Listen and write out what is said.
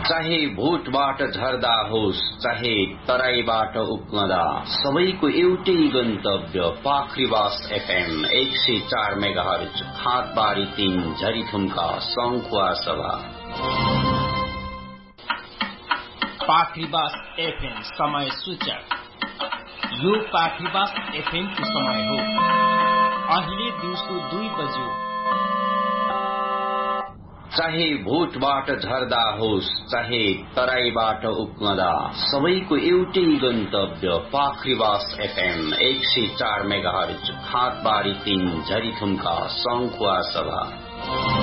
चाहे भोटबाट झर्दा होस् चाहे तराईबाट उक्लदा सबैको एउटै गन्तव्य पाखरीवास एफएम 104 मेगाहर्ज हातबारी 3 झरीथुम्का सङ्खुवा सभा। पाखरीवास एफएम समय सूचक। यो पाखरीवास एफएम को समय हो। अहिले दिउँसो 2 बज्यो। चाहे भोटबाट झर्दा होस् चाहे तराईबाट उक्लदा सबैको एउटै गन्तव्य पाखरीवास एफएम 104 मेगाहर्ज हातबारी 3 झरीथुम्का सङ्खुवा सभा।